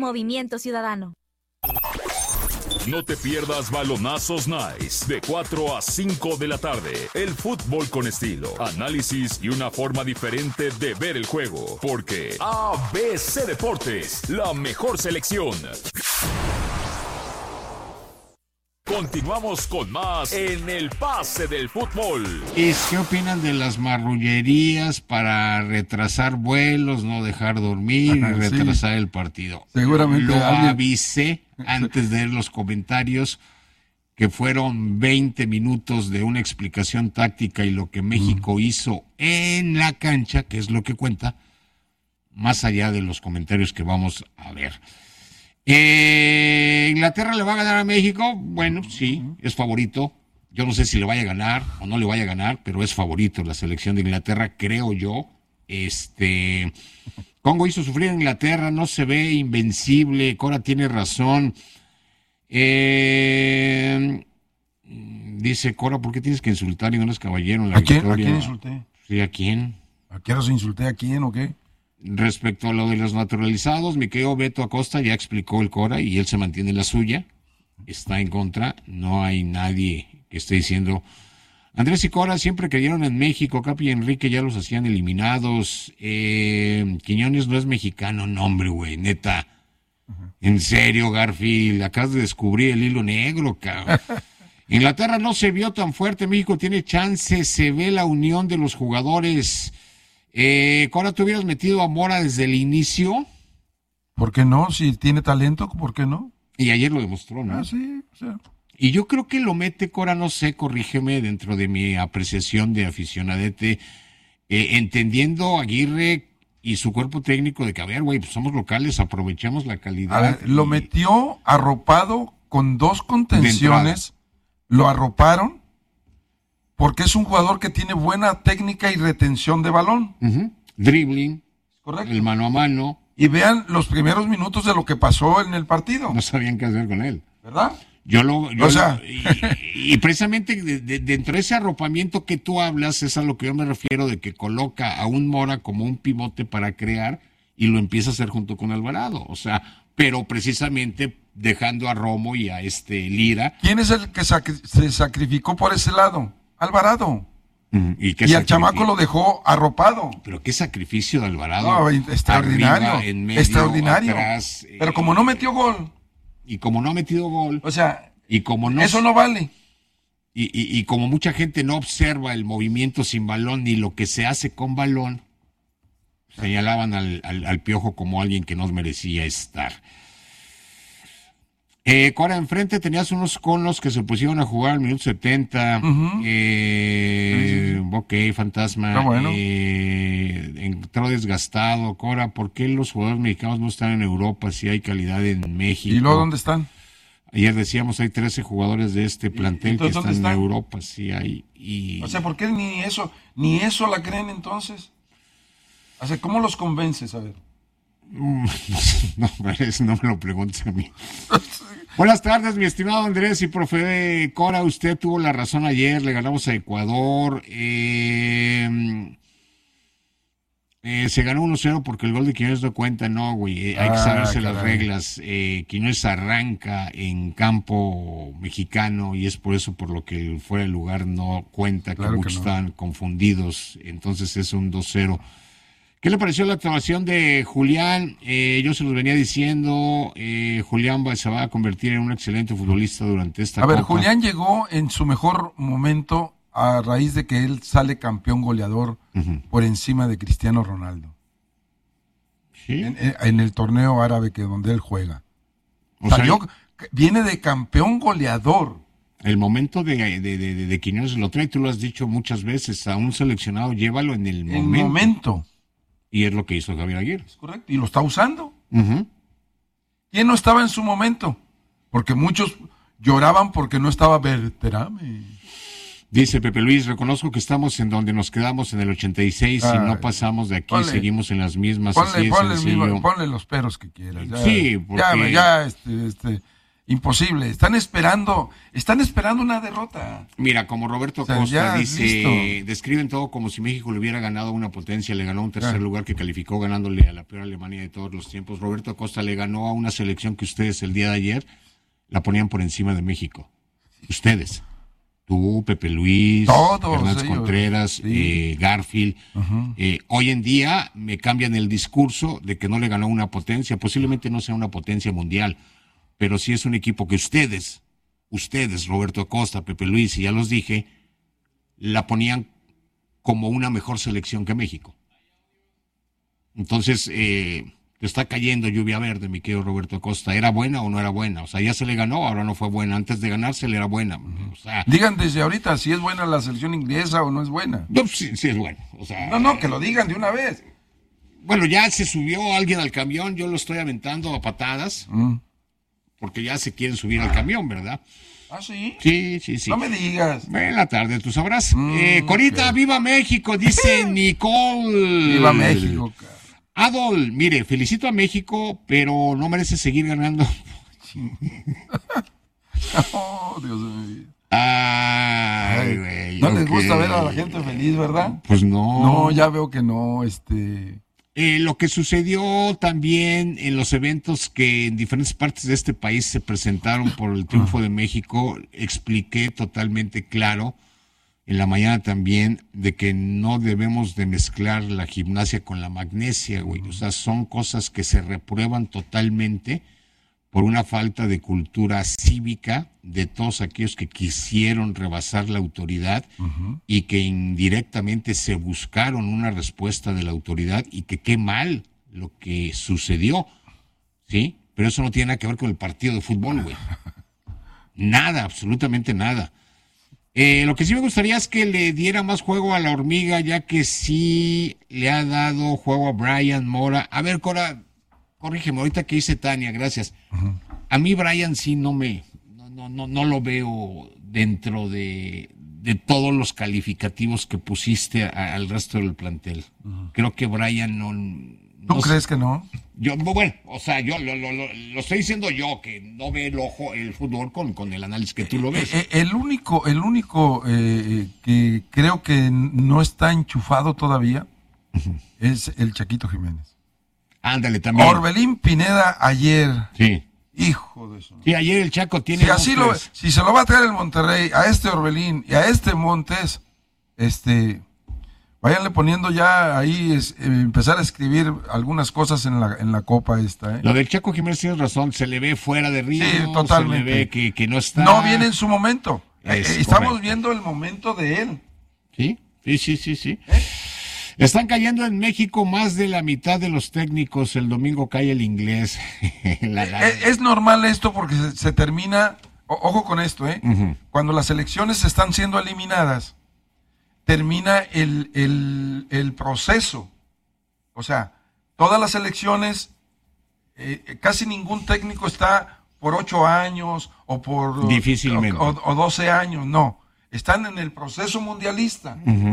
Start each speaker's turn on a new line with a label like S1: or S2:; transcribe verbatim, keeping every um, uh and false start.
S1: Movimiento Ciudadano.
S2: No te pierdas Balonazos Nice de cuatro a cinco de la tarde. El fútbol con estilo, análisis y una forma diferente de ver el juego. Porque A B C Deportes, la mejor selección. Continuamos con más en el Pase del Fútbol.
S3: ¿Y qué opinan de las marrullerías para retrasar vuelos, no dejar dormir y retrasar sí. el partido?
S4: Seguramente
S3: Lo
S4: alguien...
S3: avisé antes de leer los comentarios que fueron veinte minutos de una explicación táctica y lo que México mm. hizo en la cancha, que es lo que cuenta, más allá de los comentarios que vamos a ver. Eh, ¿Inglaterra le va a ganar a México? Bueno, sí, es favorito. Yo no sé si le vaya a ganar o no le vaya a ganar, pero es favorito la selección de Inglaterra, creo yo. Este, Congo hizo sufrir a Inglaterra, no se ve invencible. Cora tiene razón. Eh, dice Cora, ¿por qué tienes que insultar y no eres caballero en la
S4: ¿A quién?
S3: victoria?
S4: ¿A quién insulté?
S3: Sí, ¿a quién?
S4: ¿A qué hora se insulté? ¿A quién o qué?
S3: Respecto a lo de los naturalizados, mi querido Beto Acosta ya explicó el Cora y él se mantiene en la suya, está en contra, no hay nadie que esté diciendo, Andrés y Cora siempre creyeron en México, Capi y Enrique ya los hacían eliminados, eh, Quiñones no es mexicano, no hombre güey, neta, uh-huh. En serio Garfield, acabas de descubrir el hilo negro, cabrón. Inglaterra no se vio tan fuerte, México tiene chance, se ve la unión de los jugadores. Eh, Cora, ¿tú hubieras metido a Mora desde el inicio?
S4: ¿Por qué no? Si tiene talento, ¿por qué no?
S3: Y ayer lo demostró, ¿no?
S4: Ah, sí, o sea.
S3: Y yo creo que lo mete, Cora, no sé, corrígeme, dentro de mi apreciación de aficionadete, eh, entendiendo a Aguirre y su cuerpo técnico de que, a ver, güey, pues somos locales, aprovechamos la calidad.
S4: A ver,
S3: y...
S4: lo metió arropado con dos contenciones, lo arroparon, porque es un jugador que tiene buena técnica y retención de balón.
S3: Uh-huh. Dribbling,
S4: correcto.
S3: El mano a mano.
S4: Y vean los primeros minutos de lo que pasó en el partido.
S3: No sabían qué hacer con él.
S4: ¿Verdad?
S3: Yo lo... Yo
S4: o sea...
S3: lo y, y precisamente de, de, dentro de ese arropamiento que tú hablas, es a lo que yo me refiero, de que coloca a un Mora como un pivote para crear y lo empieza a hacer junto con Alvarado. O sea, pero precisamente dejando a Romo y a este Lira.
S4: ¿Quién es el que sacri- se sacrificó por ese lado? Alvarado.
S3: Mm, y
S4: y al chamaco lo dejó arropado.
S3: Pero qué sacrificio de Alvarado.
S4: No, extraordinario.
S3: Arriba, en medio,
S4: extraordinario.
S3: Atrás,
S4: pero
S3: eh,
S4: como no metió gol.
S3: Y como no ha metido gol.
S4: O sea,
S3: y como no,
S4: eso no vale.
S3: Y, y, y como mucha gente no observa el movimiento sin balón ni lo que se hace con balón, señalaban al, al, al Piojo como alguien que no merecía estar. Eh, Cora, enfrente tenías unos conos que se pusieron a jugar al minuto setenta. Uh-huh. Eh, sí, sí, sí. Ok, fantasma.
S4: Bueno.
S3: Eh, entró desgastado. Cora, ¿por qué los jugadores mexicanos no están en Europa si hay calidad en México?
S4: ¿Y luego dónde están?
S3: Ayer decíamos, hay trece jugadores de este plantel que están, están en Europa. Sí hay. Y...
S4: O sea, ¿por qué ni eso, ni eso la creen entonces? O sea, ¿cómo los convences? A ver.
S3: No, no, no me lo preguntes a mí. Buenas tardes, mi estimado Andrés y profe Cora. Usted tuvo la razón ayer, le ganamos a Ecuador. Eh, eh, se ganó uno cero porque el gol de Quiñones no cuenta, no, güey. Eh, hay que saberse ah, las reglas. Eh, Quiñones arranca en campo mexicano y es por eso por lo que el fuera de lugar no cuenta, claro que muchos que no. Están confundidos. Entonces es un dos cero. ¿Qué le pareció la actuación de Julián? Eh, yo se los venía diciendo, eh, Julián va, se va a convertir en un excelente futbolista durante esta
S4: A ver,
S3: Copa.
S4: Julián llegó en su mejor momento a raíz de que él sale campeón goleador uh-huh. por encima de Cristiano Ronaldo.
S3: ¿Sí?
S4: En, en el torneo árabe que donde él juega. O Salió, sea, viene de campeón goleador.
S3: El momento de, de, de, de, de Quiñones lo trae, tú lo has dicho muchas veces, a un seleccionado llévalo en el
S4: en
S3: momento.
S4: El momento.
S3: Y es lo que hizo Javier Aguirre.
S4: Es correcto, y lo está usando.
S3: Uh-huh.
S4: ¿Quién no estaba en su momento? Porque muchos lloraban porque no estaba Berterame.
S3: Dice Pepe Luis, reconozco que estamos en donde nos quedamos en el ochenta y seis Ay, y no pasamos de aquí, ponle, seguimos en las mismas.
S4: Ponle,
S3: así
S4: ponle,
S3: sencillo.
S4: ponle los peros que quieras. Ya,
S3: sí, porque...
S4: Ya, ya, este, este, Imposible. Están esperando, están esperando una derrota.
S3: Mira, como Roberto
S4: O sea,
S3: Costa
S4: ya,
S3: dice,
S4: listo.
S3: describen todo como si México le hubiera ganado a una potencia, le ganó un tercer
S4: Ah.
S3: lugar que calificó ganándole a la peor Alemania de todos los tiempos. Roberto Costa le ganó a una selección que ustedes el día de ayer la ponían por encima de México. Ustedes. Tú, Pepe Luis,
S4: Todos
S3: Hernández
S4: ellos.
S3: Contreras,
S4: Sí.
S3: eh, Garfield.
S4: Ujú.
S3: Eh, hoy en día me cambian el discurso de que no le ganó una potencia, posiblemente no sea una potencia mundial, pero sí es un equipo que ustedes, ustedes, Roberto Acosta, Pepe Luis, y ya los dije, la ponían como una mejor selección que México. Entonces, eh, te está cayendo lluvia verde, mi querido Roberto Acosta. ¿Era buena o no era buena? O sea, ya se le ganó, ahora no fue buena. Antes de ganarse le era buena. O sea,
S4: Digan desde ahorita si es buena la selección inglesa o no es buena.
S3: no, sí, sí es bueno. O sea,
S4: No, no, que lo digan de una vez.
S3: bueno, ya se subió alguien al camión, yo lo estoy aventando a patadas,
S4: Mm.
S3: porque ya se quieren subir al camión, ¿verdad?
S4: ¿Ah, sí?
S3: Sí, sí, sí.
S4: No me digas.
S3: En la tarde, tú sabrás.
S4: Mm,
S3: eh, Corita,
S4: ok.
S3: viva México, dice Nicole.
S4: Viva México, cara.
S3: Adol, mire, felicito a México, pero no merece seguir ganando.
S4: Oh, Dios mío.
S3: Ay, güey.
S4: No les
S3: ok.
S4: gusta ver a la gente feliz, ¿verdad?
S3: Pues no.
S4: No, ya veo que no, este...
S3: Eh, lo que sucedió también en los eventos que en diferentes partes de este país se presentaron por el triunfo de México, expliqué totalmente claro en la mañana también de que no debemos de mezclar la gimnasia con la magnesia, güey. O sea, son cosas que se reprueban totalmente por una falta de cultura cívica de todos aquellos que quisieron rebasar la autoridad
S4: Uh-huh.
S3: y que indirectamente se buscaron una respuesta de la autoridad y que qué mal lo que sucedió, ¿sí? Pero eso no tiene nada que ver con el partido de fútbol, güey. Nada, absolutamente nada. Eh, lo que sí me gustaría es que le diera más juego a la hormiga, ya que sí le ha dado juego a Brian Mora. A ver, Cora, corrígeme, ahorita que dice Tania, gracias.
S4: Uh-huh.
S3: A mí Brian sí no me, no, no, no, no lo veo dentro de, de todos los calificativos que pusiste a- al resto del plantel.
S4: Uh-huh.
S3: Creo que Brian no...
S4: ¿Tú
S3: no sé.
S4: crees que no?
S3: Yo, bueno, o sea, yo lo, lo, lo, lo estoy diciendo yo, que no ve el ojo el fútbol con, con el análisis que tú lo ves.
S4: Eh, eh, el único, el único eh, que creo que no está enchufado todavía es el Chaquito Jiménez.
S3: Ándale, también.
S4: Orbelín Pineda ayer,
S3: Sí.
S4: hijo de eso.
S3: Sí, ayer el Chaco tiene...
S4: Si así lo,
S3: dos,
S4: si se lo va a traer el Monterrey a este Orbelín y a este Montes, este, váyanle poniendo ya ahí, es, eh, empezar a escribir algunas cosas en la, en la copa esta, ¿eh?
S3: Lo del Chaco Jiménez tienes razón, se le ve fuera de ritmo,
S4: Sí, totalmente.
S3: se le ve que, que no está...
S4: No viene en su momento. Eh,
S3: Es
S4: eh, estamos
S3: correcto.
S4: viendo el momento de él.
S3: Sí, sí, sí, sí, sí.
S4: ¿Eh?
S3: Están cayendo en México más de la mitad de los técnicos. El domingo cae el inglés. La- la-
S4: Es, es normal esto porque se, se termina, o- ojo con esto, ¿eh?
S3: Ujú.
S4: Cuando las elecciones están siendo eliminadas, termina el, el, el proceso. O sea, todas las elecciones, eh, casi ningún técnico está por ocho años o por...
S3: Difícilmente.
S4: O, o- o doce años, no. Están en el proceso mundialista.
S3: Ujú.